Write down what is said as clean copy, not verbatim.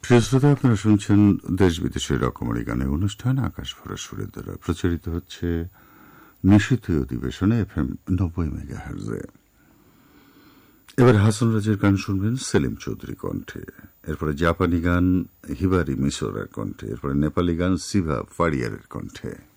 শ্রোতা, আপনারা শুনছেন দেশ বিদেশের রকমারি গানের অনুষ্ঠান আকাশ ভরা সুরের দ্বারা প্রচারিত হচ্ছে নিশীথ অধিবেশনে FM 90 মেগাহার্জে। এবার হাসান রাজের গান শুনবেন সেলিম চৌধুরী কণ্ঠে, এরপরে জাপানি গান হিবারি মিশরের কণ্ঠে, এরপরে নেপালি গান সিভা ফারিয়ারের কণ্ঠে।